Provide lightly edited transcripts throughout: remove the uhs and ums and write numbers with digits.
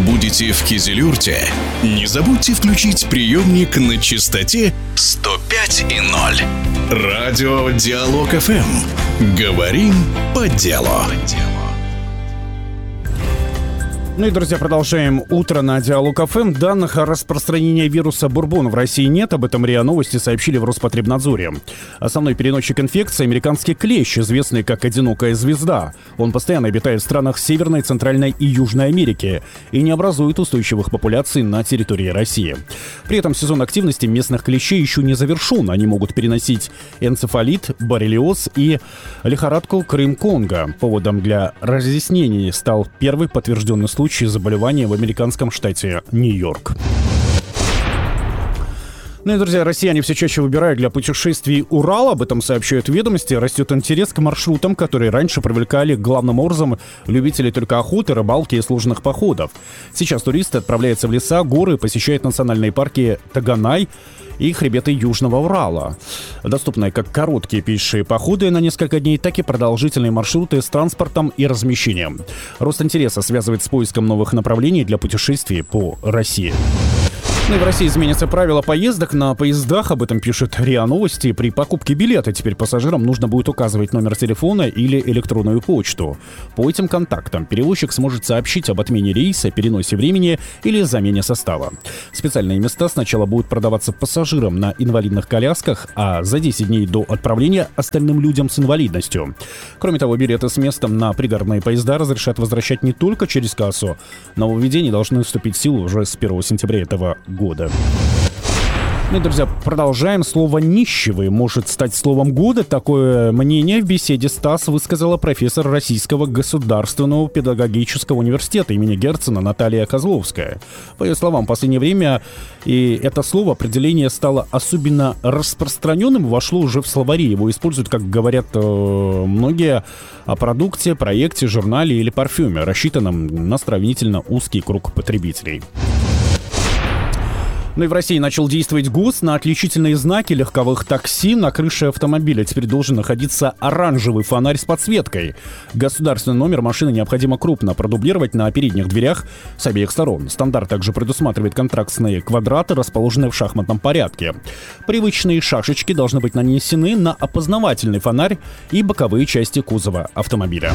будете в Кизилюрте, не забудьте включить приемник на частоте 105,0. Радио Диалог ФМ. Говорим по делу. Ну и, друзья, продолжаем утро на Диалог ФМ. Данных о распространении вируса бурбон в России нет. Об этом РИА Новости сообщили в Роспотребнадзоре. Основной переносчик инфекции — американский клещ, известный как одинокая звезда. Он постоянно обитает в странах Северной, Центральной и Южной Америки и не образует устойчивых популяций на территории России. При этом сезон активности местных клещей еще не завершен. Они могут переносить энцефалит, боррелиоз и лихорадку Крым-Конго. Поводом для разъяснений стал первый подтвержденный случай заболевания в американском штате Нью-Йорк. Ну и, друзья, россияне все чаще выбирают для путешествий Урал. Об этом сообщают ведомости. Растет интерес к маршрутам, которые раньше привлекали главным образом любителей только охоты, рыбалки и сложных походов. Сейчас туристы отправляются в леса, горы, посещают национальные парки Таганай и хребеты Южного Урала. Доступны как короткие пешие походы на несколько дней, так и продолжительные маршруты с транспортом и размещением. Рост интереса связывает с поиском новых направлений для путешествий по России. Ну и в России изменятся правила поездок на поездах. Об этом пишет РИА Новости. При покупке билета теперь пассажирам нужно будет указывать номер телефона или электронную почту. По этим контактам перевозчик сможет сообщить об отмене рейса, переносе времени или замене состава. Специальные места сначала будут продаваться пассажирам на инвалидных колясках, а за 10 дней до отправления остальным людям с инвалидностью. Кроме того, билеты с местом на пригородные поезда разрешат возвращать не только через кассу. Нововведения должны вступить в силу уже с 1 сентября этого года. Ну и, друзья, продолжаем. Слово «нищевый» может стать словом года. Такое мнение в беседе с ТАСС высказала профессор Российского государственного педагогического университета имени Герцена Наталья Козловская. По ее словам, в последнее время и это слово, определение, стало особенно распространенным, вошло уже в словари. Его используют, как говорят многие, о продукте, проекте, журнале или парфюме, рассчитанном на сравнительно узкий круг потребителей. Ну и в России начал действовать ГОСТ. На отличительные знаки легковых такси на крыше автомобиля теперь должен находиться оранжевый фонарь с подсветкой. Государственный номер машины необходимо крупно продублировать на передних дверях с обеих сторон. Стандарт также предусматривает контрастные квадраты, расположенные в шахматном порядке. Привычные шашечки должны быть нанесены на опознавательный фонарь и боковые части кузова автомобиля.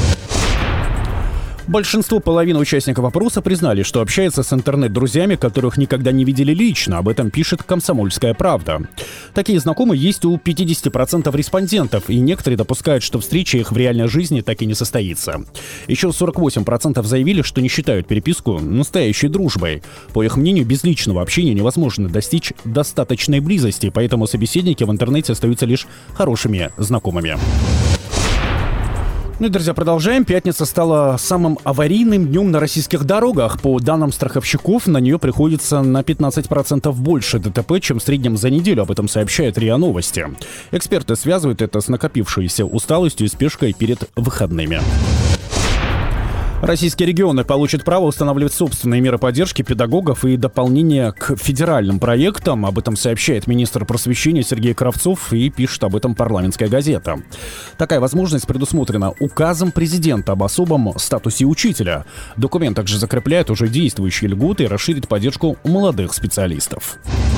Половина участников опроса признали, что общается с интернет-друзьями, которых никогда не видели лично. Об этом пишет «Комсомольская правда». Такие знакомые есть у 50% респондентов, и некоторые допускают, что встреча их в реальной жизни так и не состоится. Еще 48% заявили, что не считают переписку настоящей дружбой. По их мнению, без личного общения невозможно достичь достаточной близости, поэтому собеседники в интернете остаются лишь хорошими знакомыми. Ну и, друзья, продолжаем. Пятница стала самым аварийным днем на российских дорогах. По данным страховщиков, на нее приходится на 15% больше ДТП, чем в среднем за неделю. Об этом сообщает РИА Новости. Эксперты связывают это с накопившейся усталостью и спешкой перед выходными. Российские регионы получат право устанавливать собственные меры поддержки педагогов и дополнение к федеральным проектам. Об этом сообщает министр просвещения Сергей Кравцов и пишет об этом «Парламентская газета». Такая возможность предусмотрена указом президента об особом статусе учителя. Документ также закрепляет уже действующие льготы и расширит поддержку молодых специалистов.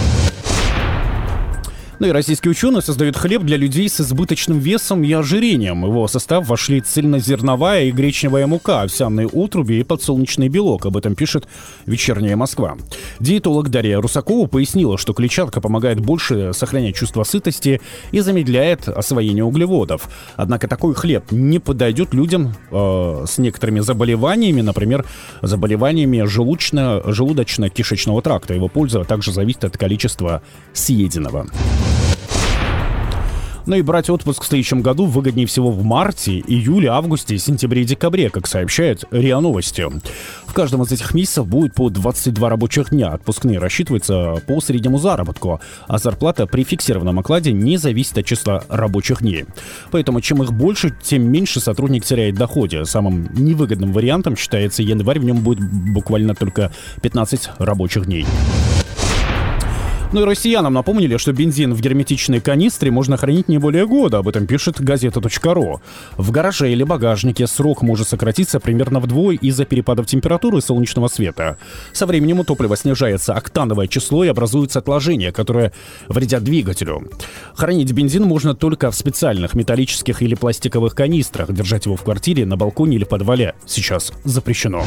Ну и российские ученые создают хлеб для людей с избыточным весом и ожирением. В его состав вошли цельнозерновая и гречневая мука, овсяные отруби и подсолнечный белок. Об этом пишет «Вечерняя Москва». Диетолог Дарья Русакова пояснила, что клетчатка помогает больше сохранять чувство сытости и замедляет освоение углеводов. Однако такой хлеб не подойдет людям с некоторыми заболеваниями, например, заболеваниями желудочно-кишечного тракта. Его польза также зависит от количества съеденного. Ну и брать отпуск в следующем году выгоднее всего в марте, июле, августе, сентябре и декабре, как сообщают РИА Новости. В каждом из этих месяцев будет по 22 рабочих дня. Отпускные рассчитываются по среднему заработку, а зарплата при фиксированном окладе не зависит от числа рабочих дней. Поэтому чем их больше, тем меньше сотрудник теряет в доходе. Самым невыгодным вариантом считается январь, в нем будет буквально только 15 рабочих дней. Ну и россиянам напомнили, что бензин в герметичной канистре можно хранить не более года. Об этом пишет газета.ру. В гараже или багажнике срок может сократиться примерно вдвое из-за перепадов температуры и солнечного света. Со временем у топлива снижается октановое число и образуется отложения, которые вредят двигателю. Хранить бензин можно только в специальных металлических или пластиковых канистрах. Держать его в квартире, на балконе или подвале сейчас запрещено.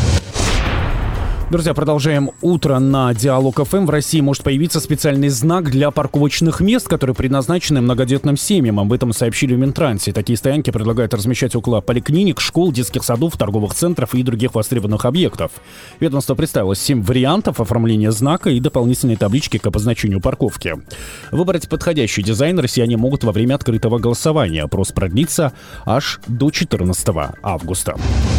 Друзья, продолжаем утро на Диалог ФМ. В России может появиться специальный знак для парковочных мест, которые предназначены многодетным семьям. Об этом сообщили в Минтрансе. Такие стоянки предлагают размещать около поликлиник, школ, детских садов, торговых центров и других востребованных объектов. Ведомство представило 7 вариантов оформления знака и дополнительной таблички к обозначению парковки. Выбрать подходящий дизайн россияне могут во время открытого голосования. Опрос продлится аж до 14 августа.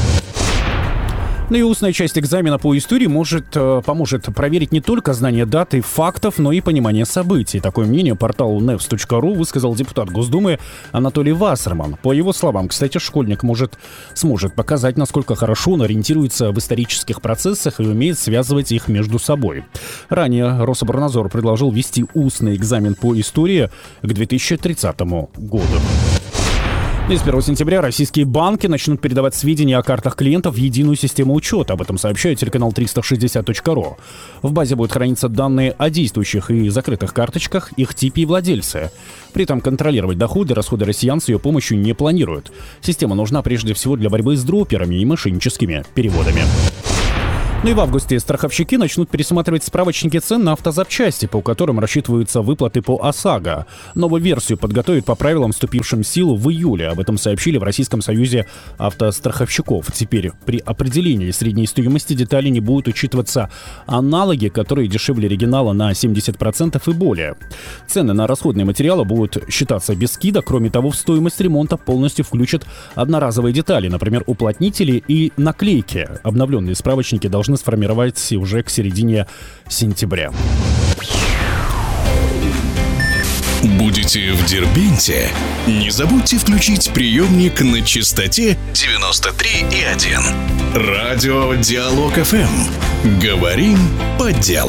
Ну и устная часть экзамена по истории поможет проверить не только знание дат и фактов, но и понимание событий. Такое мнение порталу nevs.ru высказал депутат Госдумы Анатолий Вассерман. По его словам, кстати, школьник сможет показать, насколько хорошо он ориентируется в исторических процессах и умеет связывать их между собой. Ранее Рособорнадзор предложил ввести устный экзамен по истории к 2030 году. И с 1 сентября российские банки начнут передавать сведения о картах клиентов в единую систему учета. Об этом сообщает телеканал 360.ru. В базе будут храниться данные о действующих и закрытых карточках, их типе и владельце. При этом контролировать доходы и расходы россиян с ее помощью не планируют. Система нужна прежде всего для борьбы с дроперами и мошенническими переводами. Ну и в августе страховщики начнут пересматривать справочники цен на автозапчасти, по которым рассчитываются выплаты по ОСАГО. Новую версию подготовят по правилам, вступившим в силу в июле. Об этом сообщили в Российском союзе автостраховщиков. Теперь при определении средней стоимости деталей не будут учитываться аналоги, которые дешевле оригинала на 70% и более. Цены на расходные материалы будут считаться без скидок. Кроме того, в стоимость ремонта полностью включат одноразовые детали, например, уплотнители и наклейки. Обновленные справочники должны сформировать уже к середине сентября. Будете в Дербенте? Не забудьте включить приемник на частоте 93,1. Радио Диалог ФМ. Говорим по делу.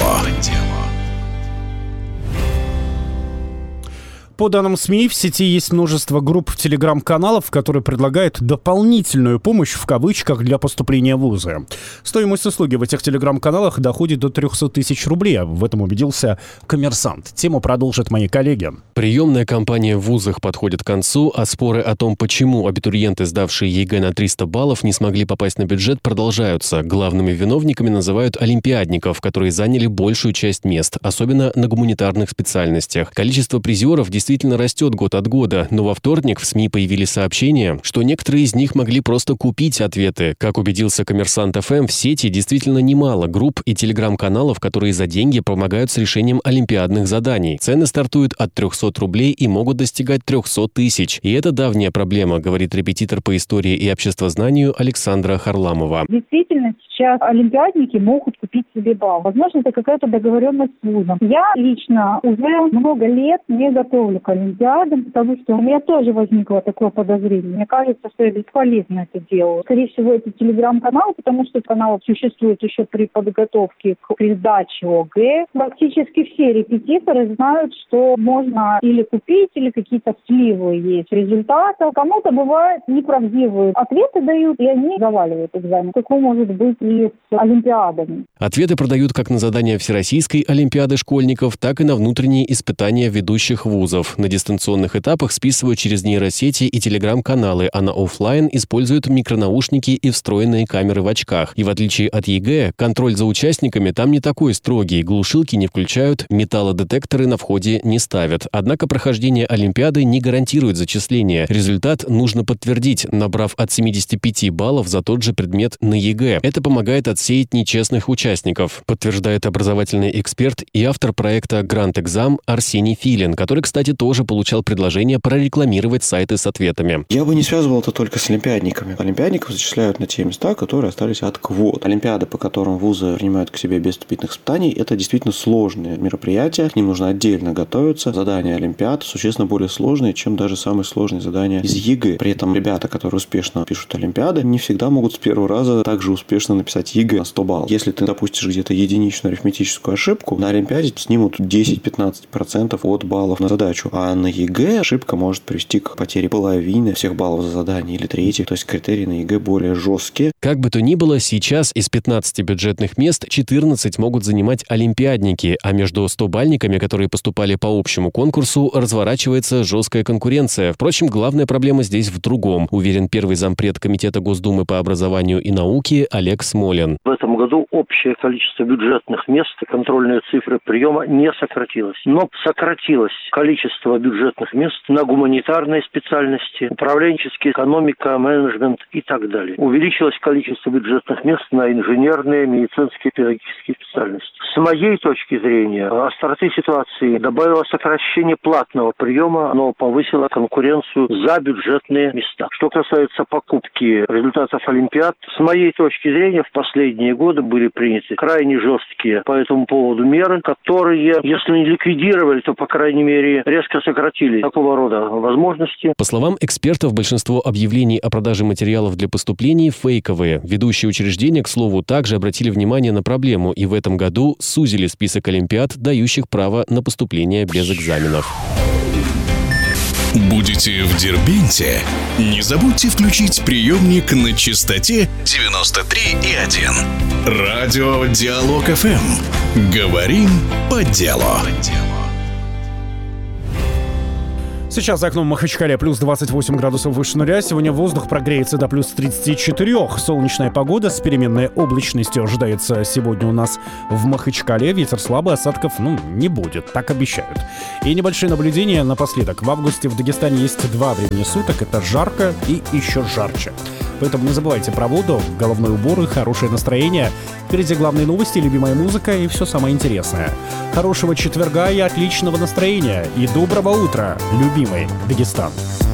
По данным СМИ, в сети есть множество групп телеграм-каналов, которые предлагают дополнительную помощь в кавычках для поступления в вузы. Стоимость услуги в этих телеграм-каналах доходит до 300 тысяч рублей. В этом убедился «Коммерсант». Тему продолжат мои коллеги. Приемная кампания в вузах подходит к концу, а споры о том, почему абитуриенты, сдавшие ЕГЭ на 300 баллов, не смогли попасть на бюджет, продолжаются. Главными виновниками называют олимпиадников, которые заняли большую часть мест, особенно на гуманитарных специальностях. Количество призеров действительно растет год от года, но во вторник в СМИ появились сообщения, что некоторые из них могли просто купить ответы. Как убедился «Коммерсант ФМ», в сети действительно немало групп и телеграм-каналов, которые за деньги помогают с решением олимпиадных заданий. Цены стартуют от 300 рублей и могут достигать 300 тысяч. И это давняя проблема, говорит репетитор по истории и обществознанию Александра Харламова. Действительно, сейчас олимпиадники могут купить себе балл. Возможно, это какая-то договоренность с вузом. Я лично уже много лет не готовлю к олимпиадам, потому что у меня тоже возникло такое подозрение. Мне кажется, что я бесполезно это делаю. Скорее всего, это телеграм-канал, потому что канал существует еще при подготовке к сдаче ОГЭ. Практически все репетиторы знают, что можно или купить, или какие-то сливы есть результатов. Кому-то бывает неправдивые ответы дают, и они заваливают экзамен. Такое может быть и с олимпиадами. Ответы продают как на задания Всероссийской олимпиады школьников, так и на внутренние испытания ведущих вузов. На дистанционных этапах списывают через нейросети и телеграм-каналы, а на офлайн используют микронаушники и встроенные камеры в очках. И в отличие от ЕГЭ, контроль за участниками там не такой строгий. Глушилки не включают, металлодетекторы на входе не ставят. Однако прохождение олимпиады не гарантирует зачисление. Результат нужно подтвердить, набрав от 75 баллов за тот же предмет на ЕГЭ. Это помогает отсеять нечестных участников, подтверждает образовательный эксперт и автор проекта «Гранд Экзам» Арсений Филин, который, кстати, тоже получал предложение прорекламировать сайты с ответами. Я бы не связывал это только с олимпиадниками. Олимпиадников зачисляют на те места, которые остались от квот. Олимпиады, по которым вузы принимают к себе без вступительных испытаний, это действительно сложные мероприятия. К ним нужно отдельно готовиться. Задания олимпиад существенно более сложные, чем даже самые сложные задания из ЕГЭ. При этом ребята, которые успешно пишут олимпиады, не всегда могут с первого раза также успешно написать ЕГЭ на 100 баллов. Если ты допустишь где-то единичную арифметическую ошибку, на олимпиаде снимут 10-15% от баллов на задачу. А на ЕГЭ ошибка может привести к потере половины всех баллов за задание или трети. То есть критерии на ЕГЭ более жесткие. Как бы то ни было, сейчас из 15 бюджетных мест 14 могут занимать олимпиадники, а между 100-бальниками, которые поступали по общему конкурсу, разворачивается жесткая конкуренция. Впрочем, главная проблема здесь в другом, уверен первый зампред Комитета Госдумы по образованию и науке Олег Смолин. В этом году общее количество бюджетных мест, контрольные цифры приема не сократилось. Но сократилось количество бюджетных мест на гуманитарные специальности, управленческие, экономика, менеджмент и так далее. Увеличилось количество бюджетных мест на инженерные, медицинские, педагогические специальности. С моей точки зрения, остроты ситуации добавило сокращение платного приема, оно повысило конкуренцию за бюджетные места. Что касается покупки результатов олимпиад, с моей точки зрения, в последние годы были приняты крайне жесткие по этому поводу меры, которые, если не ликвидировали, то, по крайней мере, резко сократили такого рода возможности. По словам экспертов, большинство объявлений о продаже материалов для поступлений фейковые. Ведущие учреждения, к слову, также обратили внимание на проблему и в этом году сузили список олимпиад, дающих право на поступление без экзаменов. Будете в Дербенте? Не забудьте включить приемник на частоте 93,1. Радио Диалог ФМ. Говорим по делу. Сейчас за окном Махачкале плюс 28 градусов выше нуля. Сегодня воздух прогреется до плюс 34. Солнечная погода с переменной облачностью ожидается сегодня у нас в Махачкале. Ветер слабый, осадков, не будет, так обещают. И небольшие наблюдения напоследок. В августе в Дагестане есть 2 времени суток. Это жарко и еще жарче. Поэтому не забывайте про воду, головной убор и хорошее настроение. Впереди главные новости, любимая музыка и все самое интересное. Хорошего четверга и отличного настроения. И доброго утра, любимый Дагестан.